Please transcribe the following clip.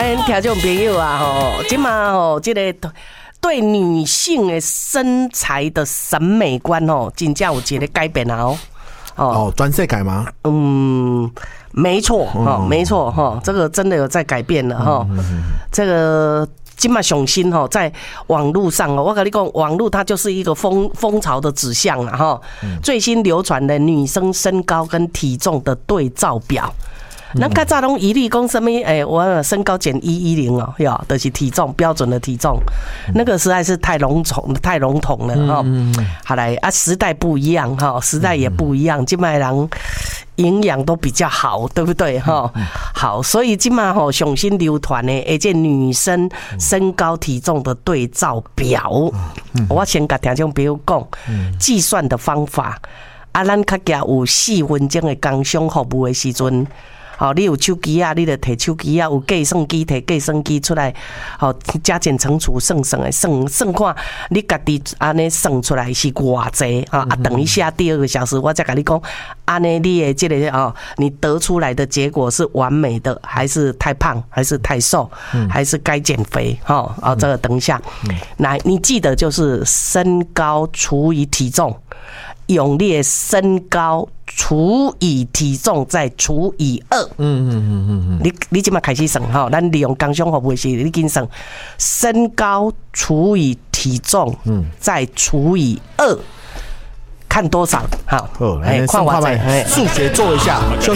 咱听众朋友啊，吼，即嘛吼，这个对女性的身材的审美观哦，真正有一个改变啊哦，专世改吗？ 没错哈，没错哈，这个真的有在改变了哈。这个今嘛上新哈，在网络上哦，我跟你讲，网络它就是一个风潮的指向了哈。最新流传的女生身高跟体重的对照表。那较早拢一律讲什么？我身高减110哦，哟，就是体重标准的体重，那个实在是太笼统了哈。好来啊，时代不一样哈，时代也不一样，今麦人营养都比较好，对不对哈？好，所以今麦吼上新流传的一件女生身高体重的对照表，我先甲听众朋友讲计算的方法。啊，咱较加有4分钟的工商服务的时阵。好，你有手机啊，你就摕手机啊；有计算机，摕计算机出来。好，加减乘除算看，你家己安尼算出来是偌济啊？等一下第2个小时，我再跟你讲，安尼你的这个你得出来的结果是完美的，还是太胖，还是太瘦，还是该减肥？这个等一下。来，你记得就是身高除以体重。用你的身高除以体重再除以2。你现在开始算哈，咱利用工商服务时，你紧算身高除以体重，再除以2，看多少？好， 来，看我数学做一下。